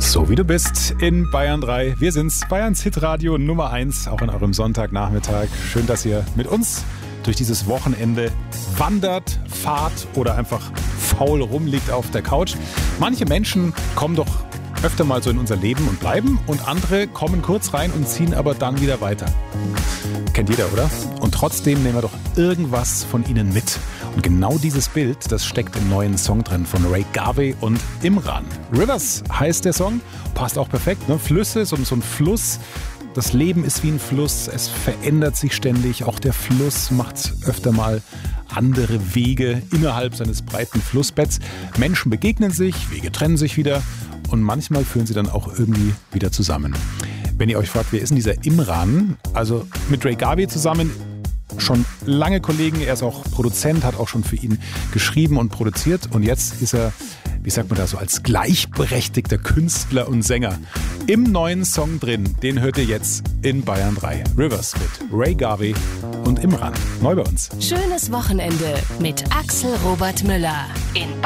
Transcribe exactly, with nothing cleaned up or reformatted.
So wie du bist in Bayern drei. Wir sind's, Bayerns Hitradio Nummer eins, auch an eurem Sonntagnachmittag. Schön, dass ihr mit uns durch dieses Wochenende wandert, fahrt oder einfach faul rumliegt auf der Couch. Manche Menschen kommen doch öfter mal so in unser Leben und bleiben und andere kommen kurz rein und ziehen aber dann wieder weiter. Kennt jeder, oder? Und trotzdem nehmen wir doch irgendwas von ihnen mit. Und genau dieses Bild, das steckt im neuen Song drin von Ray Garvey und Imran. Rivers heißt der Song, passt auch perfekt, ne? Flüsse, so, so ein Fluss. Das Leben ist wie ein Fluss, es verändert sich ständig. Auch der Fluss macht öfter mal andere Wege innerhalb seines breiten Flussbetts. Menschen begegnen sich, Wege trennen sich wieder und manchmal führen sie dann auch irgendwie wieder zusammen. Wenn ihr euch fragt, wer ist denn dieser Imran? Also mit Ray Garvey zusammen schon lange Kollegen. Er ist auch Produzent, hat auch schon für ihn geschrieben und produziert. Und jetzt ist er, wie sagt man da so, als gleichberechtigter Künstler und Sänger im neuen Song drin. Den hört ihr jetzt in Bayern drei. Rivers mit Ray Garvey und Imran. Neu bei uns. Schönes Wochenende mit Axel Robert Müller in